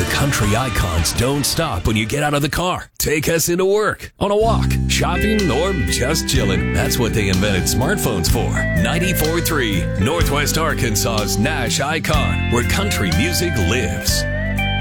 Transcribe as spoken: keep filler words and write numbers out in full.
The country icons don't stop when you get out of the car. Take us into work, on a walk, shopping, or just chilling. That's what they invented smartphones for. ninety-four point three, Northwest Arkansas's Nash Icon, where country music lives.